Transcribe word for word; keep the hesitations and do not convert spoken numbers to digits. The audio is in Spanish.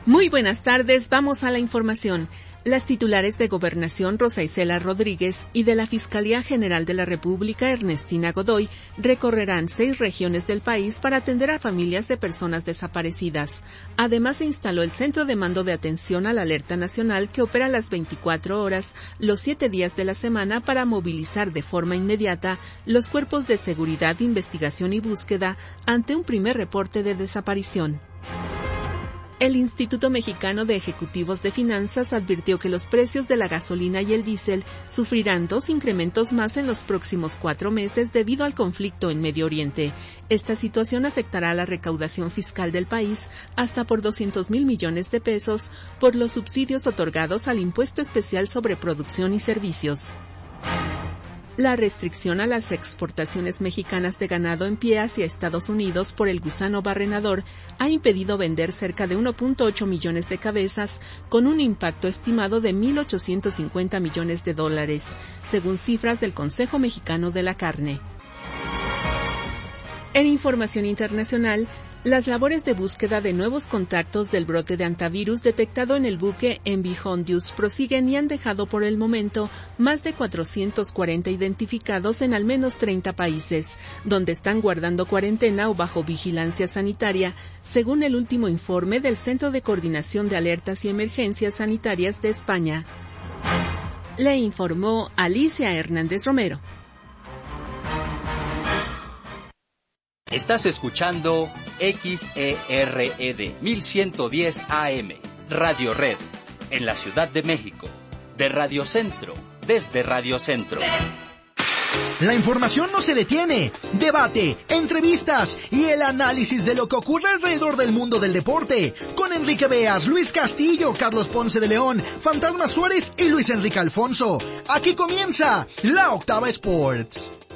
Muy buenas tardes, vamos a la información. Las titulares de Gobernación Rosa Isela Rodríguez y de la Fiscalía General de la República Ernestina Godoy recorrerán seis regiones del país para atender a familias de personas desaparecidas. Además, se instaló el Centro de Mando de Atención a la Alerta Nacional que opera las veinticuatro horas, los siete días de la semana para movilizar de forma inmediata los cuerpos de seguridad, investigación y búsqueda ante un primer reporte de desaparición. El Instituto Mexicano de Ejecutivos de Finanzas advirtió que los precios de la gasolina y el diésel sufrirán dos incrementos más en los próximos cuatro meses debido al conflicto en Medio Oriente. Esta situación afectará a la recaudación fiscal del país hasta por doscientos mil millones de pesos por los subsidios otorgados al Impuesto Especial sobre Producción y Servicios. La restricción a las exportaciones mexicanas de ganado en pie hacia Estados Unidos por el gusano barrenador ha impedido vender cerca de uno punto ocho millones de cabezas, con un impacto estimado de mil ochocientos cincuenta millones de dólares, según cifras del Consejo Mexicano de la Carne. En información internacional, las labores de búsqueda de nuevos contactos del brote de hantavirus detectado en el buque M V Hondius prosiguen y han dejado por el momento más de cuatrocientos cuarenta identificados en al menos treinta países, donde están guardando cuarentena o bajo vigilancia sanitaria, según el último informe del Centro de Coordinación de Alertas y Emergencias Sanitarias de España. Le informó Alicia Hernández Romero. Estás escuchando X E R E D mil ciento diez A M, Radio Red, en la Ciudad de México, de Radio Centro, desde Radio Centro. La información no se detiene. Debate, entrevistas y el análisis de lo que ocurre alrededor del mundo del deporte. Con Enrique Beas, Luis Castillo, Carlos Ponce de León, Fantasma Suárez y Luis Enrique Alfonso. Aquí comienza La Octava Sports.